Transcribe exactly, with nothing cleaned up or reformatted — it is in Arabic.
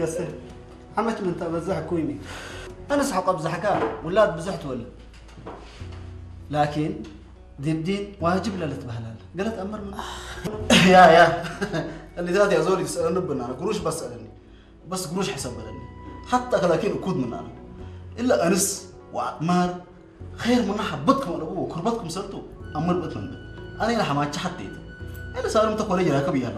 قصه عمت من تبزح كويمي انا صحق ابزحك ولاد بزحت ولا لكن دين دين واجب لا تبهلال قالت امر من يا يا اللي ذات يا زولي تسالني بنا انا قروش بسالني بس قروش حسب لني حتى لكن اكود من انا الا انس وعمار خير من حبتكم ولا ابوه كربتكم سرتوا امر بتمنى انا لا حماك حتى انا صار متقولي جراك بيها